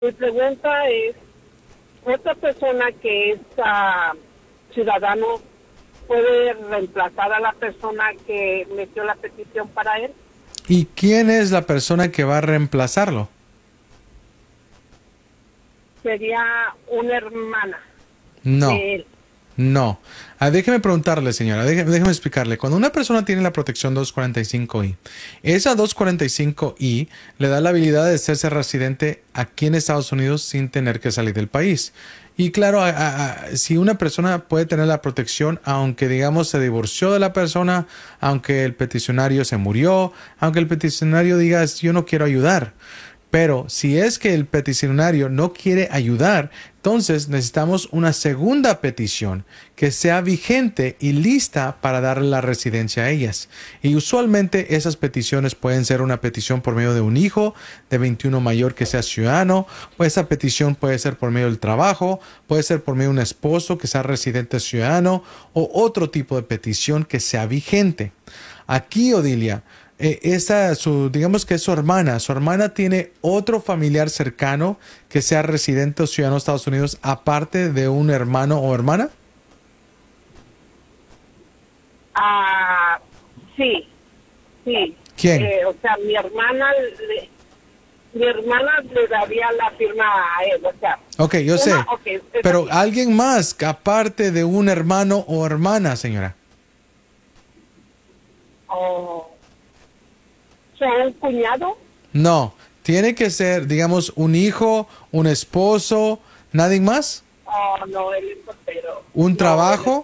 Mi pregunta es, ¿otra persona que es ciudadano puede reemplazar a la persona que metió la petición para él? ¿Y quién es la persona que va a reemplazarlo? Sería una hermana No. de él. No. Déjeme preguntarle, señora, déjeme explicarle. Cuando una persona tiene la protección 245I, esa 245I le da la habilidad de hacerse residente aquí en Estados Unidos sin tener que salir del país. Y claro, si una persona puede tener la protección, aunque digamos se divorció de la persona, aunque el peticionario se murió, aunque el peticionario diga yo no quiero ayudar. Pero si es que el peticionario no quiere ayudar, entonces necesitamos una segunda petición que sea vigente y lista para darle la residencia a ellas. Y usualmente esas peticiones pueden ser una petición por medio de un hijo de 21 mayor que sea ciudadano, o esa petición puede ser por medio del trabajo, puede ser por medio de un esposo que sea residente ciudadano o otro tipo de petición que sea vigente. Aquí, Odilia, digamos que es su hermana. Su hermana tiene otro familiar cercano que sea residente o ciudadano de Estados Unidos, aparte de un hermano o hermana. Ah, sí, sí. ¿Quién? O sea, mi hermana le daría la firma a él, o sea, Ok, yo sé. ok, está Pero bien. alguien más, aparte de un hermano o hermana, señora. Oh, ¿son un cuñado? No, tiene que ser, digamos, un hijo, un esposo, nadie más. Oh, no, él es soltero. Un No, él es trabajo.